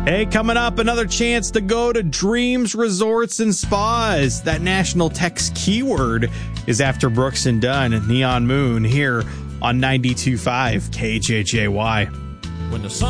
Hey, coming up, another chance to go to Dreams Resorts and Spas. That national text keyword is after Brooks and Dunn, Neon Moon, here on 92.5 KJJY. When the sun